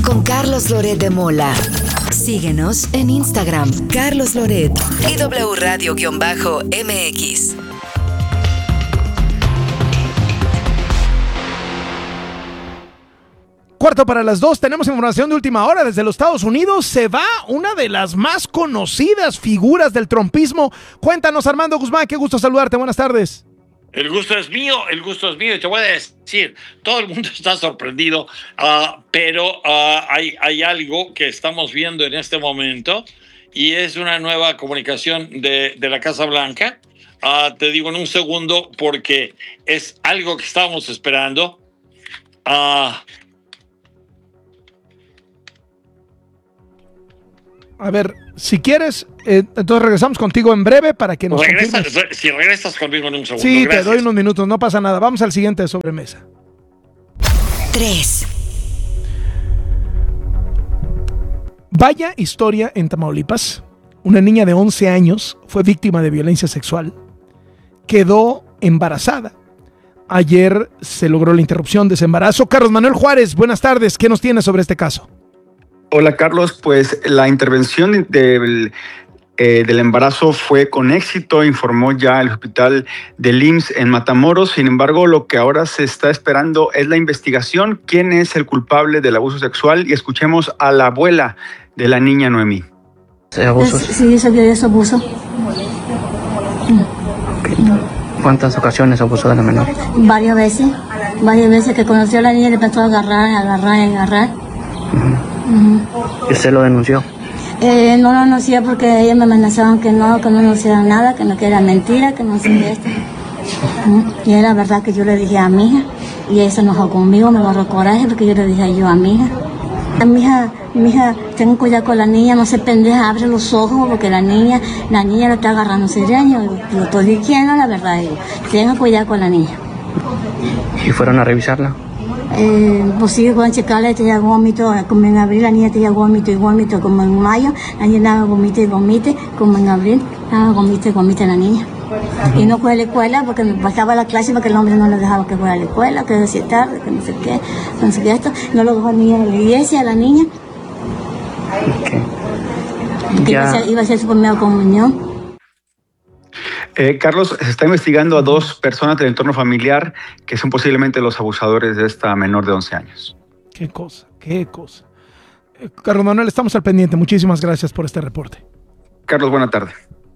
con Carlos Loret de Mola. Síguenos en Instagram, Carlos Loret y W Radio-MX. Cuarto para las 2, tenemos información de última hora desde los Estados Unidos. Se va una de las más conocidas figuras del trumpismo. Cuéntanos, Armando Guzmán, qué gusto saludarte, buenas tardes. El gusto es mío. Y te voy a decir, todo el mundo está sorprendido, pero hay algo que estamos viendo en este momento y es una nueva comunicación de la Casa Blanca. Te digo en un segundo porque es algo que estábamos esperando. A ver, si quieres, entonces regresamos contigo en breve para que nos confirmes. Si regresas conmigo en un segundo. Sí, gracias. te doy unos minutos, no pasa nada. Vamos al siguiente de sobremesa. 3. Vaya historia en Tamaulipas. Una niña de 11 años fue víctima de violencia sexual. Quedó embarazada. Ayer se logró la interrupción de ese embarazo. Carlos Manuel Juárez, buenas tardes. ¿Qué nos tienes sobre este caso? Hola Carlos, pues la intervención del embarazo fue con éxito, informó ya el hospital del IMSS en Matamoros. Sin embargo, lo que ahora se está esperando es la investigación, quién es el culpable del abuso sexual, y escuchemos a la abuela de la niña Noemí. ¿Abusos? Sí, sabía de ese abuso. Okay. ¿Cuántas ocasiones abusó de la menor? Varias veces que conoció a la niña le empezó a agarrar. ¿Y usted lo denunció? No lo denuncié porque ellos me amenazaban que no hiciera nada, que era mentira, que no hacía esto. Y era verdad que yo le dije a mi hija, y ella se enojó conmigo, me agarró coraje porque yo le dije yo a mi hija. Mi hija, ten cuidado con la niña, no se pendeja, abre los ojos porque la niña le está agarrando sireño. Yo estoy diciendo la verdad, tenga cuidado con la niña. ¿Y fueron a revisarla? Pues sí, pueden checarle, tenía vómito, como en abril la niña tenía vómito, como en mayo, la niña daba vomite, como en abril, daba vomite la niña. Y no fue a la escuela porque me pasaba la clase porque el hombre no le dejaba que fuera a la escuela, que decía tarde, que no sé qué esto, no lo dejó ni a la iglesia, a la niña. Que iba a ser su primera comunión. Carlos, se está investigando a 2 personas del entorno familiar que son posiblemente los abusadores de esta menor de 11 años. Qué cosa. Carlos Manuel, estamos al pendiente. Muchísimas gracias por este reporte. Carlos, buena tarde.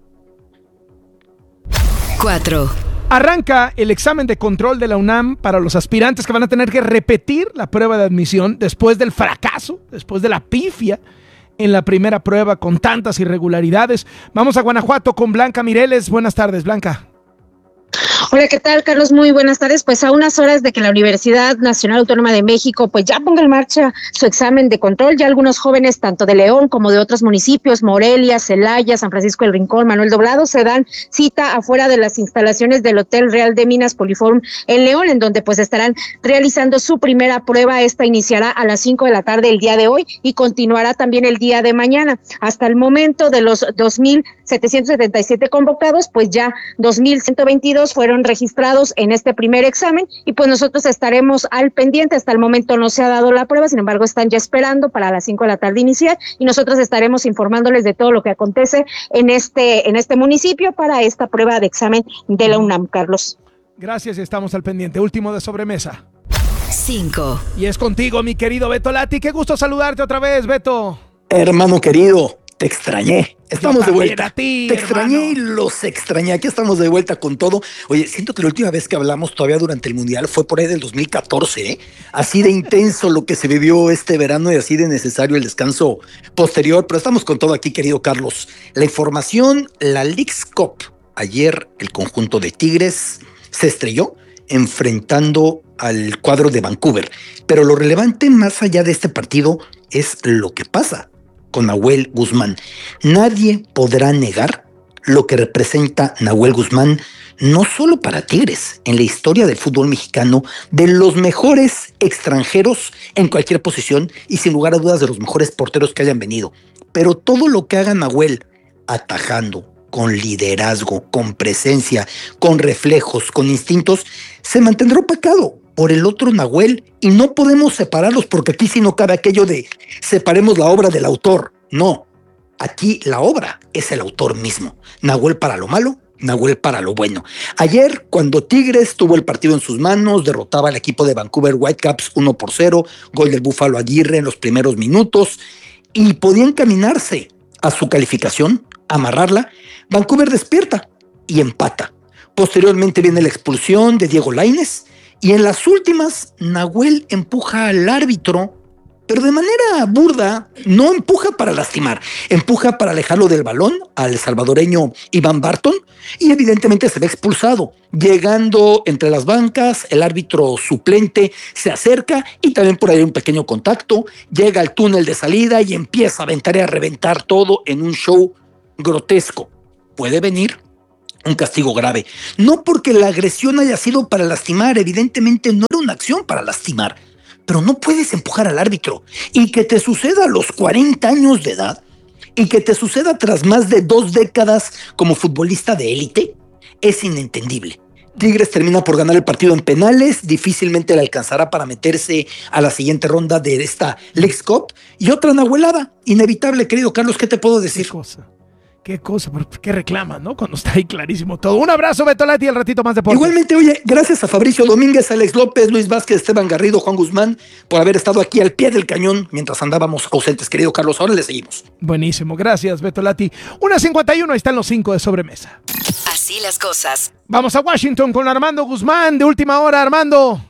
4. Arranca el examen de control de la UNAM para los aspirantes que van a tener que repetir la prueba de admisión después del fracaso, después de la pifia en la primera prueba con tantas irregularidades. Vamos a Guanajuato con Blanca Mireles. Buenas tardes, Blanca. Hola, ¿qué tal, Carlos? Muy buenas tardes. Pues a unas horas de que la Universidad Nacional Autónoma de México pues ya ponga en marcha su examen de control, ya algunos jóvenes tanto de León como de otros municipios, Morelia, Celaya, San Francisco del Rincón, Manuel Doblado, se dan cita afuera de las instalaciones del Hotel Real de Minas Poliforum en León, en donde pues estarán realizando su primera prueba. Esta iniciará a las 5 de la tarde el día de hoy y continuará también el día de mañana. Hasta el momento de los 2,777 convocados, pues ya 2,122 fueron registrados en este primer examen y pues nosotros estaremos al pendiente. Hasta el momento no se ha dado la prueba, sin embargo están ya esperando para las 5 de la tarde iniciar y nosotros estaremos informándoles de todo lo que acontece en este municipio para esta prueba de examen de la UNAM, Carlos. Gracias y estamos al pendiente. Último de sobremesa. 5. Y es contigo, mi querido Beto Lati. Qué gusto saludarte otra vez, Beto. Hermano querido, te extrañé. Estamos de vuelta. Ti, te extrañé hermano. y los extrañé. Aquí estamos de vuelta con todo. Oye, siento que la última vez que hablamos todavía durante el Mundial fue por ahí del 2014, ¿eh? Así de intenso lo que se vivió este verano y así de necesario el descanso posterior. Pero estamos con todo aquí, querido Carlos. La información, la Leagues Cup. Ayer el conjunto de Tigres se estrelló enfrentando al cuadro de Vancouver. Pero lo relevante más allá de este partido es lo que pasa con Nahuel Guzmán. Nadie podrá negar lo que representa Nahuel Guzmán, no solo para Tigres, en la historia del fútbol mexicano, de los mejores extranjeros en cualquier posición y sin lugar a dudas de los mejores porteros que hayan venido. Pero todo lo que haga Nahuel, atajando, con liderazgo, con presencia, con reflejos, con instintos, se mantendrá opacado por el otro Nahuel, y no podemos separarlos porque aquí sí no cabe aquello de separemos la obra del autor. No, aquí la obra es el autor mismo. Nahuel para lo malo, Nahuel para lo bueno. Ayer, cuando Tigres tuvo el partido en sus manos, derrotaba al equipo de Vancouver Whitecaps 1-0, gol del Búfalo Aguirre en los primeros minutos, y podía encaminarse a su calificación, amarrarla. Vancouver despierta y empata. Posteriormente viene la expulsión de Diego Lainez, y en las últimas, Nahuel empuja al árbitro, pero de manera burda. No empuja para lastimar, empuja para alejarlo del balón al salvadoreño Iván Barton, y evidentemente se ve expulsado. Llegando entre las bancas, el árbitro suplente se acerca y también por ahí hay un pequeño contacto. Llega al túnel de salida y empieza a aventar y a reventar todo en un show grotesco. Puede venir un castigo grave, no porque la agresión haya sido para lastimar, evidentemente no era una acción para lastimar, pero no puedes empujar al árbitro y que te suceda a los 40 años de edad y que te suceda tras más de 2 décadas como futbolista de élite es inentendible. Tigres termina por ganar el partido en penales, difícilmente le alcanzará para meterse a la siguiente ronda de esta Leagues Cup, y otra nahuelada inevitable, querido Carlos. ¿Qué te puedo decir? Qué cosa, pero ¿qué reclama, no? Cuando está ahí clarísimo todo. Un abrazo, Beto Lati, al ratito más deportes. Igualmente, oye, gracias a Fabricio Domínguez, Alex López, Luis Vázquez, Esteban Garrido, Juan Guzmán, por haber estado aquí al pie del cañón mientras andábamos ausentes, querido Carlos. Ahora le seguimos. Buenísimo, gracias, Beto Lati. 1:51, ahí están los 5 de sobremesa. Así las cosas. Vamos a Washington con Armando Guzmán, de última hora, Armando.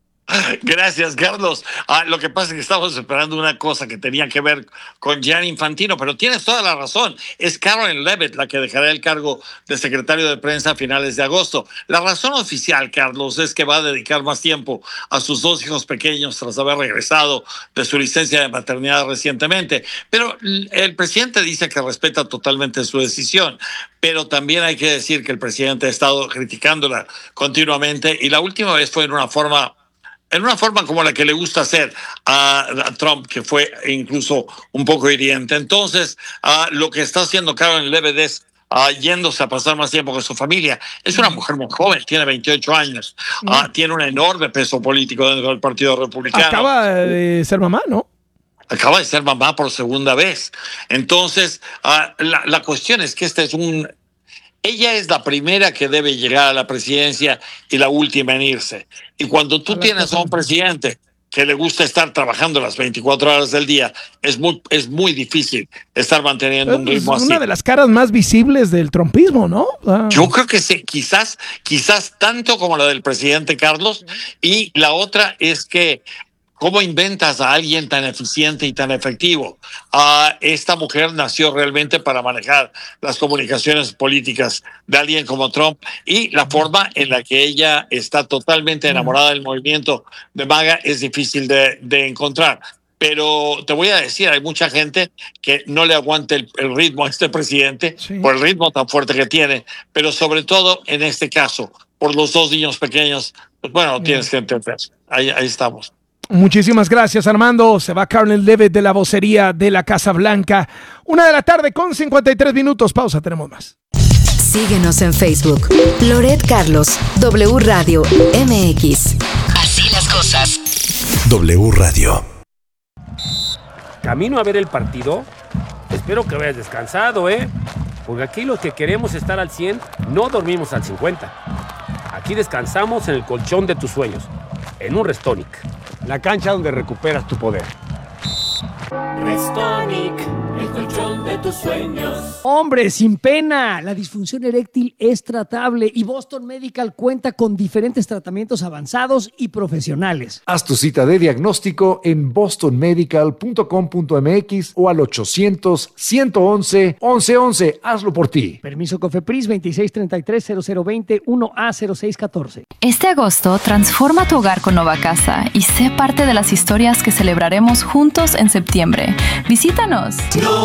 Gracias, Carlos. Lo que pasa es que estamos esperando una cosa que tenía que ver con Gianni Infantino, pero tienes toda la razón. Es Karen Leavitt la que dejará el cargo de secretario de prensa a finales de agosto. La razón oficial, Carlos, es que va a dedicar más tiempo a sus 2 hijos pequeños tras haber regresado de su licencia de maternidad recientemente. Pero el presidente dice que respeta totalmente su decisión. Pero también hay que decir que el presidente ha estado criticándola continuamente, y la última vez fue en una forma como la que le gusta hacer a Trump, que fue incluso un poco hiriente. Entonces, lo que está haciendo Karen Leavitt es yéndose a pasar más tiempo con su familia. Es una mujer muy joven, tiene 28 años, tiene un enorme peso político dentro del Partido Republicano. Acaba de ser mamá, ¿no? Acaba de ser mamá por segunda vez. Entonces, la cuestión es que ella es la primera que debe llegar a la presidencia y la última en irse. Y cuando tú tienes a un presidente que le gusta estar trabajando las 24 horas del día, es muy difícil estar manteniendo un ritmo así. Es una de las caras más visibles del trumpismo, ¿no? Yo creo que sí, quizás tanto como la del presidente Carlos. Y la otra es que ¿cómo inventas a alguien tan eficiente y tan efectivo? Esta mujer nació realmente para manejar las comunicaciones políticas de alguien como Trump, y la forma en la que ella está totalmente enamorada del movimiento de MAGA es difícil de encontrar. Pero te voy a decir, hay mucha gente que no le aguanta el ritmo a este presidente, por el ritmo tan fuerte que tiene, pero sobre todo en este caso, por los 2 niños pequeños, pues bueno, tienes que entender. Ahí estamos. Muchísimas gracias, Armando. Se va Karen Leavitt de la vocería de la Casa Blanca. 1:53 PM. Pausa, tenemos más. Síguenos en Facebook. Loret Carlos, W Radio MX. Así las cosas. W Radio. Camino a ver el partido. Espero que vayas descansado, porque aquí los que queremos estar al 100 no dormimos al 50. Aquí descansamos en el colchón de tus sueños, en un Restonic. La cancha donde recuperas tu poder. Restonic, el colchón de tus sueños. Hombre, sin pena, la disfunción eréctil es tratable y Boston Medical cuenta con diferentes tratamientos avanzados y profesionales. Haz tu cita de diagnóstico en bostonmedical.com.mx o al 800-111-1111. Hazlo por ti. Permiso COFEPRIS 2633-0020 1A0614. Este agosto, transforma tu hogar con Nova Casa y sé parte de las historias que celebraremos juntos en septiembre. Visítanos. No.